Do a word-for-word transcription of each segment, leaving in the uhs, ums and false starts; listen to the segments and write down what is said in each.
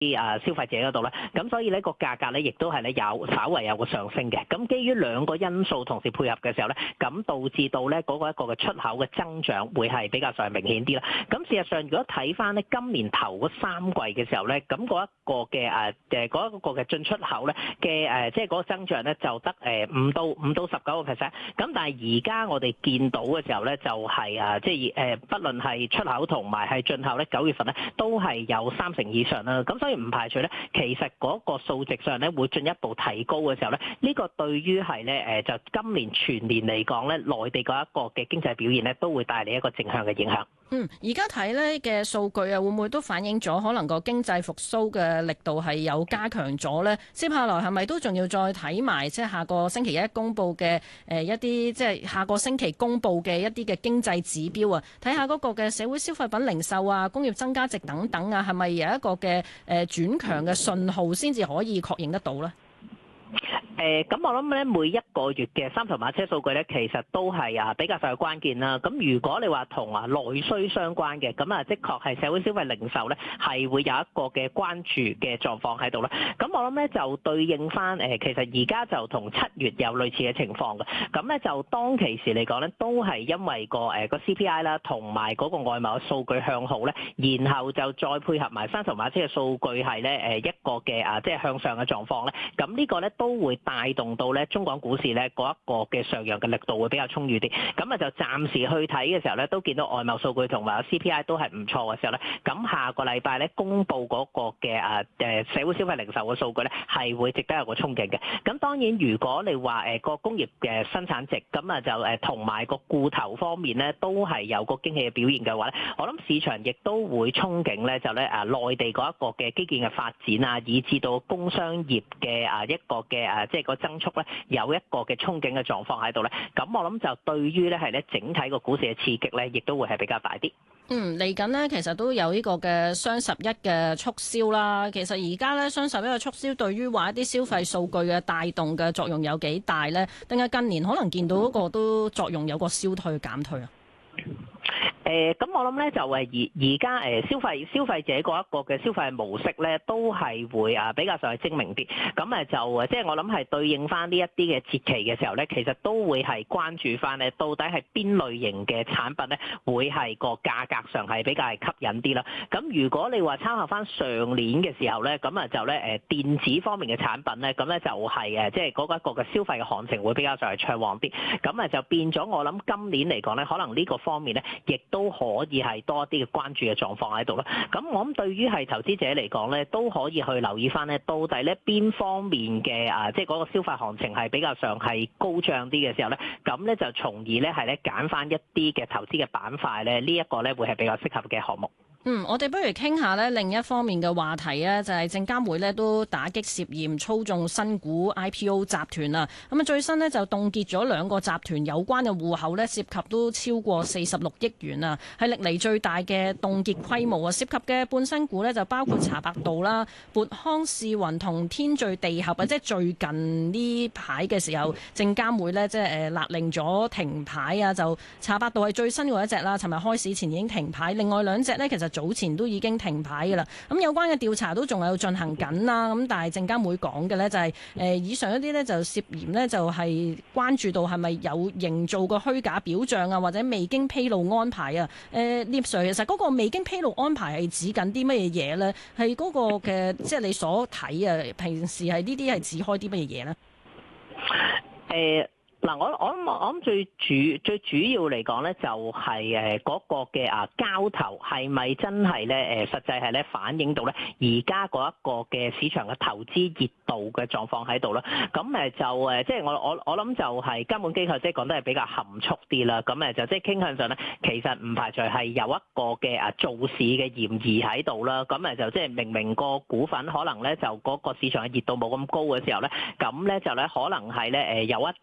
啲啊消費者嗰度咧，咁所以呢個價格咧亦都係咧有稍為有個上升嘅。咁基於兩個因素同時配合嘅時候咧，咁導致到咧嗰個一個嘅出口嘅增長會係比較上明顯啲啦。咁事實上，如果睇翻咧今年頭嗰三季嘅時候咧，咁嗰一個嘅誒誒嗰一個嘅進出口咧嘅誒，即係嗰個增長咧就得誒五到五到十九個 percent。咁但係而家我哋見到嘅時候咧，就係啊，即係誒，不論係出口同埋係進口咧，九月份咧都係有三成以上啦。咁所以唔排除咧，其實嗰個數值上咧會進一步提高嘅時候咧，呢個對於係咧誒就今年全年嚟講咧，內地嗰一個嘅經濟表現咧都會帶嚟一個正向嘅影響。 嗯，而家睇咧嘅數據啊，會唔會都反映咗可能個經濟復甦嘅力度係有加強咗咧？接下來係咪都仲要再睇埋即係下個星期一公佈嘅誒一啲即係下個星期公佈嘅一啲嘅經濟指標啊？睇下嗰個嘅社會消費品零售啊、工業增加值等等啊，係咪有一個嘅誒轉強嘅信號先至可以確認得到咧？ 誒咁我諗咧，每一個月嘅三頭馬車數據咧，其實都係啊比較上係關鍵啦。咁如果你話同啊內需相關嘅，咁啊的確係社會消費零售咧係會有一個嘅關注嘅狀況喺度啦。咁我諗咧就對應翻誒，其實而家就同七月有類似嘅情況嘅。咁咧就當其時嚟講咧，都係因為個誒個 C P I 啦，同埋嗰個外貿嘅數據向好咧，然後就再配合埋三頭馬車嘅數據係咧誒一個嘅啊即係向上嘅狀況咧。咁呢個咧都會帶動到咧中港股市咧嗰一個嘅上揚嘅力度會比較充裕啲，咁啊就暫時去睇嘅時候咧，都見到外貿數據同埋 C P I 都係唔錯嘅時候咧，咁下個禮拜咧公佈嗰個嘅啊誒社會消費零售嘅數據咧係會值得有個憧憬嘅。咁當然如果你話誒個工業嘅生產值咁啊就誒同埋個固投方面咧都係有個驚喜嘅表現嘅話咧，我諗市場亦都會憧憬咧就咧啊內地嗰一個嘅基建嘅發展啊，以至到工商業嘅啊一個嘅啊即係個增速咧有一個嘅憧憬嘅狀況喺度咧，咁我諗就對於咧係咧整體個股市嘅刺激咧，亦都會係比較大啲。 嗯，嚟緊呢，其實都有呢個嘅雙十一嘅促銷啦。其實而家咧雙十一嘅促銷對於話一啲消費數據嘅帶動嘅作用有幾大呢？定係近年可能見到嗰個都作用有個消退減退啊？ 誒咁、呃、我諗咧就誒而而家誒消費消費者嗰一個嘅消費模式咧都係會啊比較上係精明啲，咁誒就誒即係我諗係對應翻呢一啲嘅節期嘅時候咧，其實都會係關注翻咧到底係邊類型嘅產品咧會係個價格上係比較係吸引啲啦。咁如果你話參考翻上年嘅時候咧，咁啊就咧誒電子方面嘅產品咧，咁咧就係誒即係嗰一個嘅消費嘅行情會比較上係暢旺啲，咁啊就變咗我諗今年嚟講咧，可能呢個方面咧亦都可以係多啲嘅關注嘅狀況喺度啦。咁我諗對於係投資者嚟講咧，都可以去留意翻咧，到底咧邊方面嘅啊，即係嗰個消費行情係比較上係高漲啲嘅時候咧，咁咧就從而咧係咧揀翻一啲嘅投資嘅板塊咧，呢一個咧會係比較適合嘅項目。 嗯，我哋不如傾下呢另一方面嘅話題啊，就係證監會呢都打擊涉嫌操縱新股 I P O 集團啊。咁啊，最新呢就凍結咗兩個集團有關嘅戶口呢，涉及都超過四十六億元啊，係歷嚟最大嘅凍結規模啊。涉及嘅半新股呢，就包括茶百道啦、撥康試雲同天罪地合啊。即係最近呢排嘅時候，證監會呢，即係誒勒令咗停牌啊。就茶百道係最新嗰一隻啦，尋日開市前已經停牌。另外兩隻呢，其實早前都已經停牌㗎啦，咁有關嘅調查都仲有進行緊啦。咁但係證監會講嘅呢，就係誒以上一啲呢，就涉嫌呢，就係關注到係咪有營造個虛假表象啊，或者未經披露安排啊。誒聶 Sir，其實嗰個未經披露安排係指緊啲乜嘢嘢呢？係嗰個嘅即係你所睇啊，平時係呢啲係指開啲乜嘢嘢呢？ 誒。嗱，我我諗我諗最主最主要嚟講咧，就係誒嗰個嘅啊交投係咪真係咧誒實際係咧反映到咧而家嗰一個嘅市場嘅投資熱度嘅狀況喺度啦。咁誒就誒即係我我我諗就係監管機構即係講得係比較含蓄啲啦。咁誒就即係傾向上咧，其實唔排除係有一個嘅啊造市嘅嫌疑喺度啦。咁誒就即係明明個股份可能咧就嗰個市場嘅熱度冇咁高嘅時候咧，咁咧就咧可能係咧誒有一啲嘅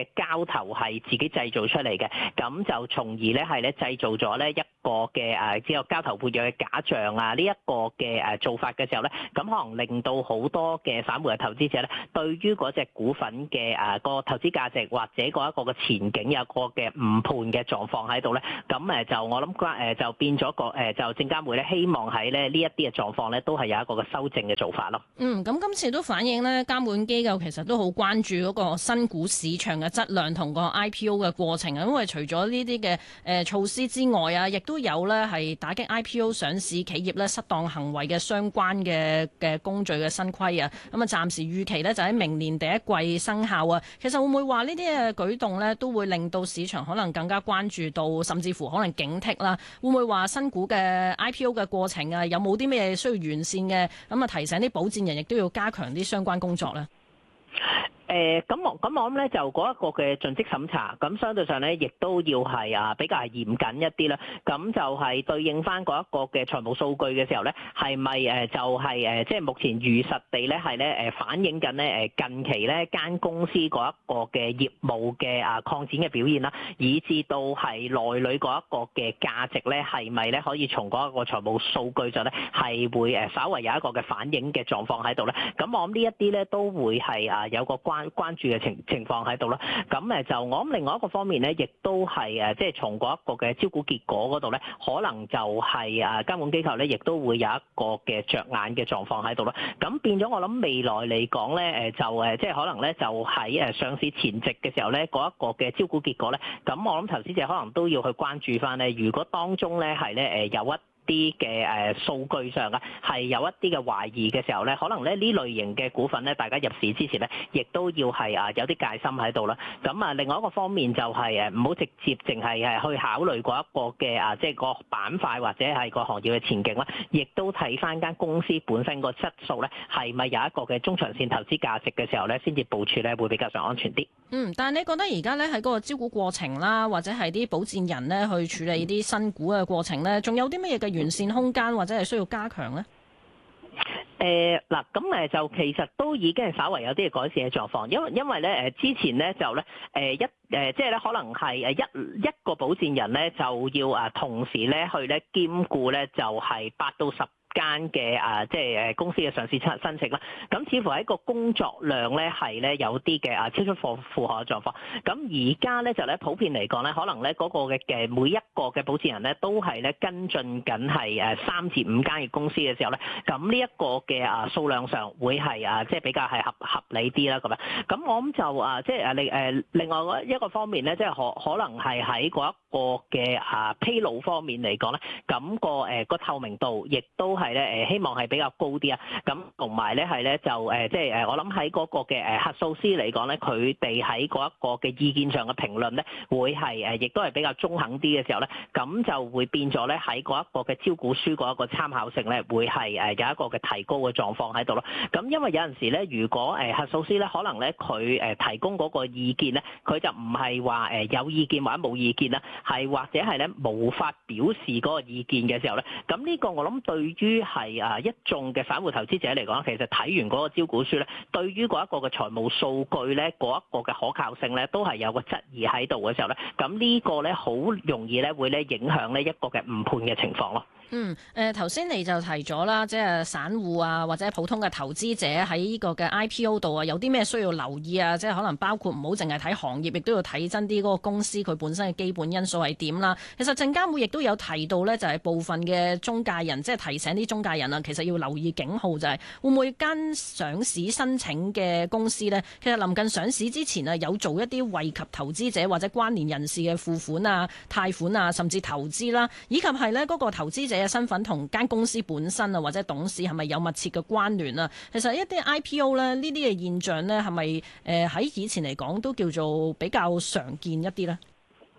嘅膠頭係自己製造出嚟嘅，咁就從而咧係咧製造咗咧一個嘅誒只有膠頭活躍嘅假象啊，呢一個嘅誒做法嘅時候咧，咁可能令到好多嘅散戶嘅投資者咧，對於嗰隻股份嘅誒個投資價值或者嗰一個嘅前景有個嘅誤判嘅狀況喺度咧，咁誒就我諗關誒就變咗個誒就證監會咧希望喺咧呢一啲嘅狀況咧都係有一個嘅修正嘅做法咯。 嗯，咁今次都反映咧監管機構其實都好關注嗰個新股市場嘅質量同個 I P O 嘅過程啊，因為除咗呢啲嘅誒措施之外啊，亦都有咧係打擊 I P O 上市企業咧失當行為嘅相關嘅嘅工序嘅新規啊，咁啊暫時預期咧就喺明年第一季生效啊。其實會唔會話呢啲嘅舉動咧都會令到市場可能更加關注到，甚至乎可能警惕啦？會唔會話新股嘅 I P O 嘅過程啊，有冇啲咩需要完善嘅？咁啊提醒啲保薦人亦都要加強啲相關工作咧。 誒咁我咁我諗咧就嗰一個嘅盡職審查，咁相對上咧亦都要係啊比較係嚴謹一啲啦。咁就係對應翻嗰一個嘅財務數據嘅時候咧，係咪誒就係誒即係目前如實地咧係咧誒反映緊咧誒近期咧間公司嗰一個嘅業務嘅啊擴展嘅表現啦，以至到係內裏嗰一個嘅價值咧係咪咧可以從嗰一個財務數據上咧係會誒稍為有一個嘅反映嘅狀況喺度咧？咁我諗呢一啲咧都會係啊有個關關關注嘅情情況喺度啦，咁誒就我諗另外一個方面咧，亦都係誒即係從嗰一個嘅招股結果嗰度咧，可能就係誒監管機構咧，亦都會有一個嘅着眼嘅狀況喺度啦。咁變咗我諗未來嚟講咧，誒就誒即係可能咧就喺誒上市前夕嘅時候咧，嗰一個嘅招股結果咧，咁我諗投資者可能都要去關注翻咧，如果當中咧係咧誒有一啲嘅誒數據上啊，係有一啲嘅懷疑嘅時候咧，可能咧呢類型嘅股份咧，大家入市之前咧，亦都要係啊有啲戒心喺度啦。咁啊，另外一個方面就係誒唔好直接淨係誒去考慮嗰一個嘅啊，即係個板塊或者係個行業嘅前景啦，亦都睇翻間公司本身個質素咧，係咪有一個嘅中長線投資價值嘅時候咧，先至部署咧會比較上安全啲。 嗯，但係你覺得而家咧喺嗰個招股過程啦，或者係啲保薦人咧去處理啲新股嘅過程咧，仲有啲乜嘢嘅完善空間或者係需要加強咧？ 誒嗱，咁誒就其實都已經係稍為有啲嘅改善嘅狀況，因為因為咧誒之前咧就咧誒一誒即係咧可能係誒一一個保薦人咧就要啊同時咧去咧兼顧咧就係八到十間嘅啊，即係誒公司嘅上市申申請啦，咁似乎喺個工作量咧係咧有啲嘅啊超出負負荷嘅狀況。咁而家咧就咧普遍嚟講咧，可能咧嗰個嘅嘅每一個嘅保薦人咧都係咧跟進緊係誒三至五間嘅公司嘅時候咧，咁呢一個嘅啊數量上會係啊即係比較係合合理啲啦咁樣。咁我諗就啊即係誒另誒另外一個方面咧，即係可可能係喺嗰一個嘅啊披露方面嚟講咧，咁個誒個透明度亦都係。係咧誒，希望係比較高啲啊！咁同埋咧係咧就誒，即係誒，我諗喺嗰個嘅誒核數師嚟講咧，佢哋喺嗰一個嘅意見上嘅評論咧，會係誒，亦都係比較中肯啲嘅時候咧，咁就會變咗咧喺嗰一個嘅招股書嗰一個參考性咧，會係誒有一個嘅提高嘅狀況喺度咯。咁因為有陣時咧，如果誒核數師咧，可能咧佢誒提供嗰個意見咧，佢就唔係話誒有意見或者冇意見啦，係或者係咧無法表示嗰個意見嘅時候咧，咁呢個我諗對於係啊一眾嘅散戶投資者嚟講，其實睇完嗰個招股書咧，對於嗰一個嘅財務數據咧，嗰一個嘅可靠性咧，都係有個質疑喺度嘅時候咧，咁呢個咧好容易咧會咧影響呢一個嘅誤判嘅情況咯。 嗯，誒頭先你就提咗啦，即係散戶啊，或者普通嘅投資者喺呢個嘅 I P O 度啊，有啲咩需要留意啊？即係可能包括唔好淨係睇行業，亦都要睇真啲嗰個公司佢本身嘅基本因素係點啦。其實證監會亦都有提到呢，就係部分嘅中介人，即係提醒啲中介人啊，其實要留意警號，就係會唔會間上市申請嘅公司呢？其實臨近上市之前啊，有做一啲惠及投資者或者關聯人士嘅付款啊、貸款啊，甚至投資啦，以及係呢嗰個投資者嘅身份同間公司本身啊，或者董事係咪有密切嘅關聯啊？其實一啲 I P O 咧，呢啲嘅現象咧，係咪誒喺以前嚟講都叫做比較常見一啲咧？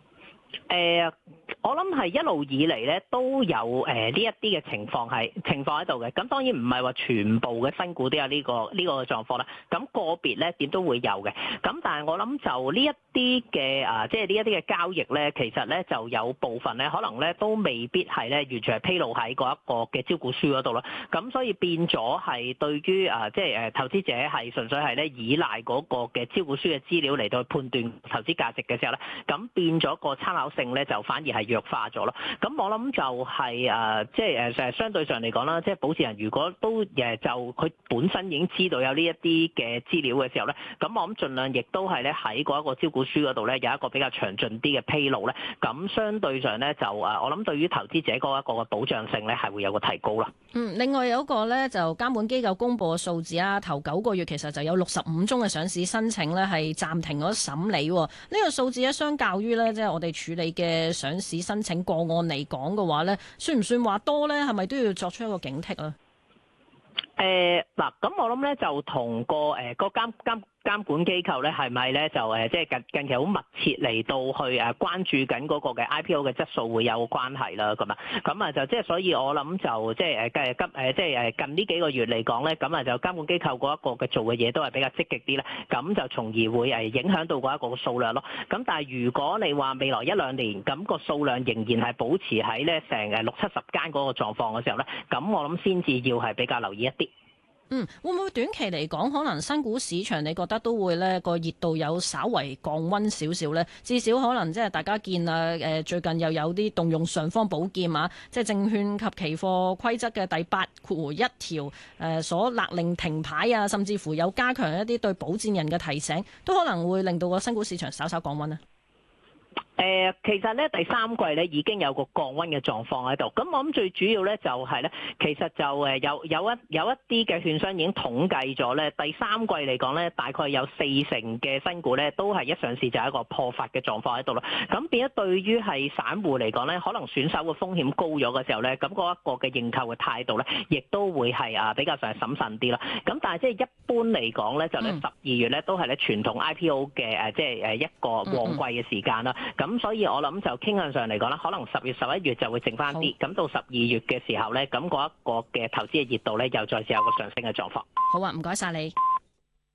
誒、呃，我諗係一路以嚟咧都有誒呢一啲嘅情況係情況喺度嘅。咁當然唔係話全部嘅新股都有呢、這個呢、這個狀況啦。咁、那個別咧點都會有嘅。咁但係我諗就呢一啲嘅啊，即係呢一啲嘅交易咧，其實咧就有部分咧可能咧都未必係咧完全係披露喺嗰一個嘅招股書嗰度啦。咁所以變咗係對於啊，即係誒投資者係純粹係咧依賴嗰個嘅招股書嘅資料嚟到判斷投資價值嘅時候咧，咁變咗個參考性咧就反而係弱化咗咯。咁我諗就係誒，即係誒相對上嚟講啦，即係保持人如果都誒就佢本身已經知道有呢一啲嘅資料嘅時候咧，咁我諗盡量亦都係咧喺嗰一個招股書嗰度咧有一個比較詳盡啲嘅披露咧，咁相對上咧就誒我諗對於投資者嗰一個嘅保障性咧係會有個提高啦。 嗯，另外有一個咧就監管機構公布嘅數字啊，頭九個月其實就有六十五宗嘅上市申請咧係暫停咗審理。呢、這個數字咧相較於咧即係我哋處理嘅上市申請個案嚟講嘅話咧，算唔算話多咧？係咪都要作出一個警惕啊？ 誒嗱，咁我諗咧就同個誒個監監監管機構咧係咪咧就誒即係近近期好密切嚟到去誒關注緊嗰個嘅 I P O 嘅質素會有關係啦，咁啊，咁啊就即係所以我諗就即係誒近急誒即係誒近呢幾個月嚟講咧，咁啊就監管機構嗰一個嘅做嘅嘢都係比較積極啲咧，咁就從而會誒影響到嗰一個數量咯。咁但係如果你話未來一兩年咁個數量仍然係保持喺咧成誒六七十間嗰個狀況嘅時候咧，咁我諗先至要係比較留意一啲。 嗯，會唔會短期嚟講，可能新股市場你覺得都會呢個熱度有稍為降溫少少呢？至少可能即係大家見啊，誒最近又有啲動用尚方寶劍啊，即係證券及期貨規則嘅第八括一條誒所勒令停牌啊，甚至乎有加強一啲對保薦人嘅提醒，都可能會令到個新股市場稍稍降溫啊。 誒，其實咧第三季咧已經有個降溫嘅狀況喺度，咁我諗最主要咧就係咧，其實就誒有有一有一啲嘅券商已經統計咗咧，第三季嚟講咧，大概有四成嘅新股咧都係一上市就係一個破發嘅狀況喺度咯。咁變咗對於係散戶嚟講咧，可能選手嘅風險高咗嘅時候咧，咁嗰一個嘅認購嘅態度咧，亦都會係啊比較上係審慎啲啦。咁但係即係一般嚟講咧，就咧十二月咧都係咧傳統 I P O 嘅誒即係誒一個旺季嘅時間啦。咁咁所以我諗就傾向上嚟講啦，可能十月十一月就會剩翻啲，咁到十二月嘅時候咧，咁嗰一個嘅投資嘅熱度咧，又再次有個上升嘅狀況。 好啊，唔該晒你。